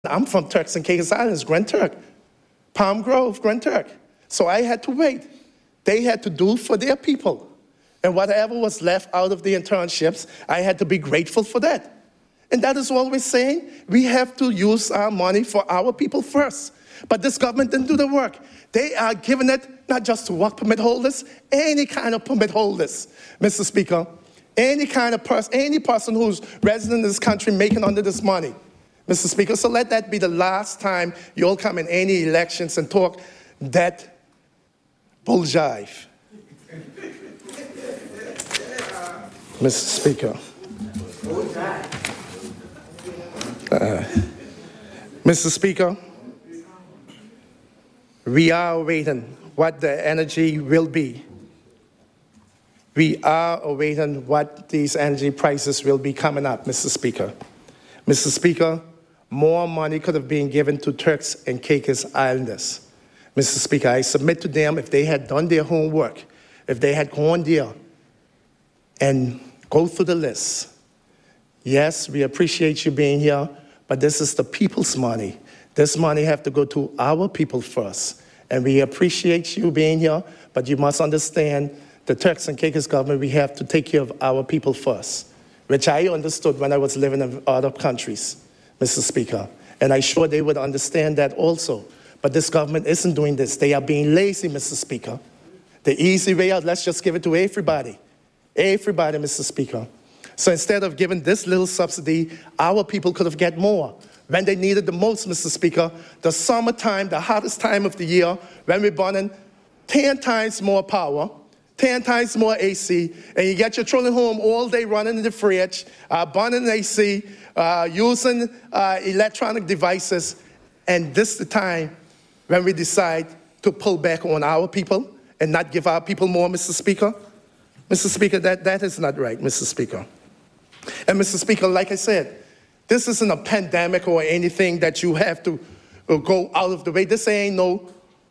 I'm from Turks and Caicos Islands, Grand Turk, Palm Grove, Grand Turk. So I had to wait. They had to do for their people. And whatever was left out of the internships, I had to be grateful for that. And that is what we're saying. We have to use our money for our people first. But this government didn't do the work. They are giving it not just to work permit holders, any kind of permit holders, Mr. Speaker. Any kind of person, any person who's resident in this country making under this money, Mr. Speaker. So let that be the last time you'll come in any elections and talk that bull jive. Mr. Speaker. Mr. Speaker, we are awaiting what the energy will be. We are awaiting what these energy prices will be coming up, Mr. Speaker. Mr. Speaker, more money could have been given to Turks and Caicos Islanders. Mr. Speaker, I submit to them if they had done their homework, if they had gone there and go through the list. Yes, we appreciate you being here, but this is the people's money. This money has to go to our people first. And we appreciate you being here, but you must understand the Turks and Caicos government, we have to take care of our people first, which I understood when I was living in other countries, Mr. Speaker. And I'm sure they would understand that also. But this government isn't doing this. They are being lazy, Mr. Speaker. The easy way out, let's just give it to everybody. Everybody, Mr. Speaker. So instead of giving this little subsidy, our people could have get more when they needed the most, Mr. Speaker. The summertime, the hottest time of the year, when we're burning 10 times more power, 10 times more AC, and you get your children home all day running in the fridge, burning AC, using electronic devices, and this is the time when we decide to pull back on our people and not give our people more, Mr. Speaker. Mr. Speaker, that is not right, Mr. Speaker. And Mr. Speaker, like I said, this isn't a pandemic or anything that you have to go out of the way. This ain't no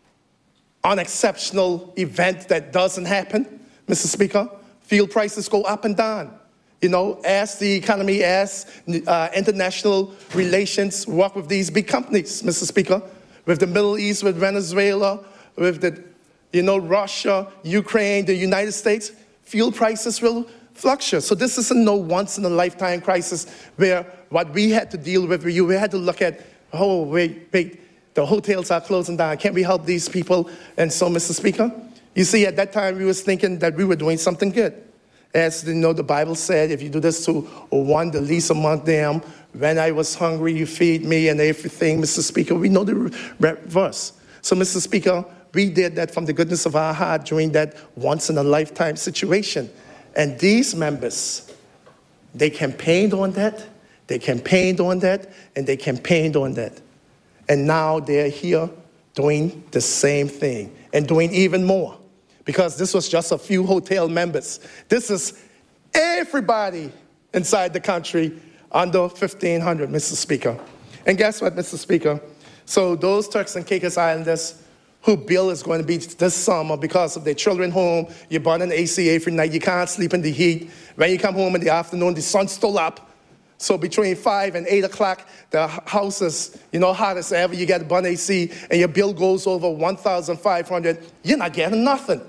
unexceptional event that doesn't happen, Mr. Speaker. Fuel prices go up and down. You know, as the economy, as international relations work with these big companies, Mr. Speaker, with the Middle East, with Venezuela, with the, Russia, Ukraine, the United States, fuel prices will fluctuate. So this isn't no once-in-a-lifetime crisis where what we had to deal with, we had to look at, oh, wait, the hotels are closing down. Can't we help these people? And so, Mr. Speaker, you see, at that time, we was thinking that we were doing something good. As the Bible said, if you do this to one, the least among them, when I was hungry, you feed me and everything, Mr. Speaker. We know the verse. So, Mr. Speaker, we did that from the goodness of our heart during that once-in-a-lifetime situation. And these members, they campaigned on that, they campaigned on that, and they campaigned on that. And now they're here doing the same thing and doing even more. Because this was just a few hotel members. This is everybody inside the country under 1,500, Mr. Speaker. And guess what, Mr. Speaker? So those Turks and Caicos Islanders whose bill is going to be this summer because of their children home, you're burning AC every night, you can't sleep in the heat. When you come home in the afternoon, the sun's still up. So between 5 and 8 o'clock, the house is, hot as ever. You get to burn AC, and your bill goes over $1,500. You're not getting nothing.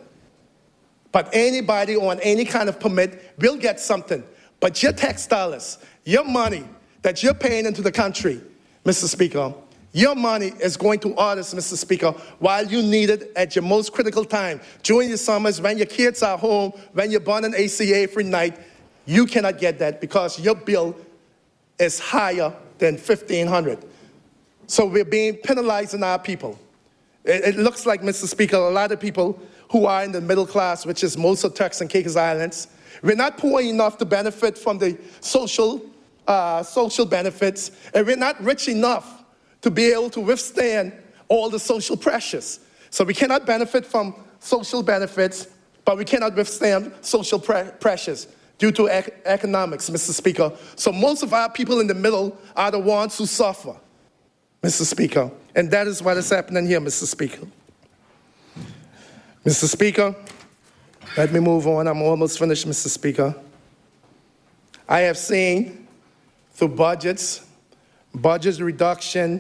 But anybody on any kind of permit will get something. But your tax dollars, your money that you're paying into the country, Mr. Speaker, your money is going to artists, Mr. Speaker, while you need it at your most critical time. During the summers, when your kids are home, when you're burning AC every night, you cannot get that because your bill is higher than $1,500. So we're being penalizing our people. It looks like, Mr. Speaker, a lot of people who are in the middle class, which is most of Turks and Caicos Islands, we're not poor enough to benefit from the social benefits, and we're not rich enough to be able to withstand all the social pressures. So we cannot benefit from social benefits, but we cannot withstand social pressures due to economics, Mr. Speaker. So most of our people in the middle are the ones who suffer, Mr. Speaker. And that is what is happening here, Mr. Speaker. Mr. Speaker, let me move on. I'm almost finished, Mr. Speaker. I have seen through budgets budget reduction,